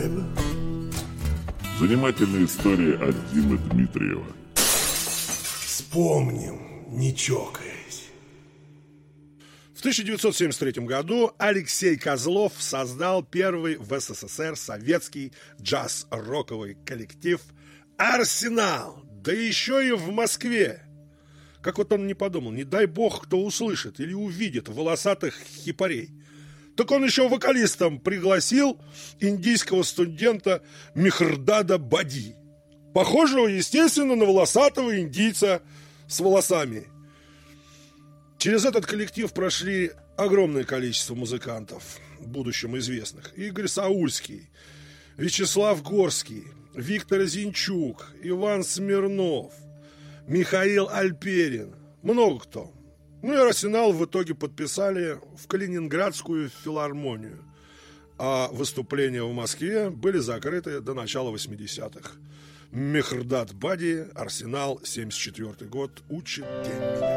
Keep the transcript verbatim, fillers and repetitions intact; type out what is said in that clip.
Live. Занимательная история от Димы Дмитриева. Вспомним, не чокаясь. В тысяча девятьсот семьдесят третьем году Алексей Козлов создал первый в СССР советский джаз-роковый коллектив «Арсенал». Да еще и в Москве. Как вот он не подумал, не дай бог, кто услышит или увидит волосатых хипарей. Так он еще вокалистом пригласил индийского студента Мехрдада Бади, похожего, естественно, на волосатого индийца с волосами. Через этот коллектив прошли огромное количество музыкантов, в будущем известных. Игорь Саульский, Вячеслав Горский, Виктор Зинчук, Иван Смирнов, Михаил Альперин. Много кто. Ну и «Арсенал» в итоге подписали в Калининградскую филармонию. А выступления в Москве были закрыты до начала восьмидесятых. Мехрдад Бади, «Арсенал», семьдесят четвёртый год, учит день меня.